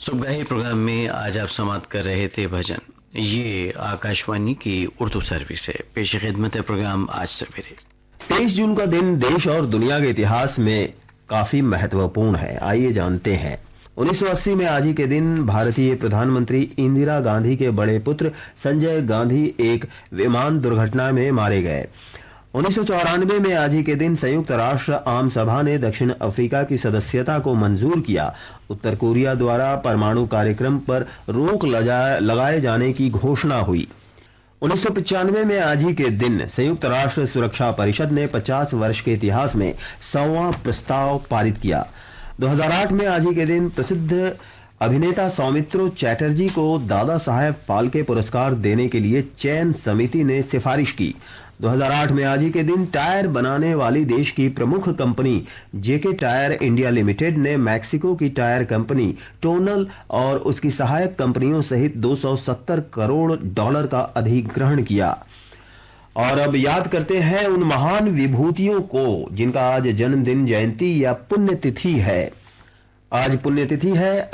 सुबह प्रोग्राम में आज आप समाप्त कर रहे थे भजन। ये आकाशवाणी की उर्दू सर्विस है। पेश खिदमत है प्रोग्राम आज सवेरे। 23 जून का दिन देश और दुनिया के इतिहास में काफी महत्वपूर्ण है। आइए जानते हैं। 1980 में आज ही के दिन भारतीय प्रधानमंत्री इंदिरा गांधी के बड़े पुत्र संजय गांधी एक विमान दुर्घटना में मारे गए। 1994 में आज ही के दिन संयुक्त राष्ट्र आम सभा ने दक्षिण अफ्रीका की सदस्यता को मंजूर किया। उत्तर कोरिया द्वारा परमाणु कार्यक्रम पर रोक लगाए जाने की घोषणा हुई। 1995 में आज ही के दिन संयुक्त राष्ट्र सुरक्षा परिषद ने 50 वर्ष के इतिहास में 100वां प्रस्ताव पारित किया। 2008 में आज ही के दिन प्रसिद्ध अभिनेता सौमित्रो चैटर्जी को दादा साहेब फाल्के पुरस्कार देने के लिए चयन समिति ने सिफारिश की। 2008 में आज ही के दिन टायर बनाने वाली देश की प्रमुख कंपनी जेके टायर इंडिया लिमिटेड ने मैक्सिको की टायर कंपनी टोनल और उसकी सहायक कंपनियों सहित $270 करोड़ का अधिग्रहण किया। और अब याद करते हैं उन महान विभूतियों को जिनका आज जन्मदिन, जयंती या पुण्यतिथि है। आज पुण्यतिथि है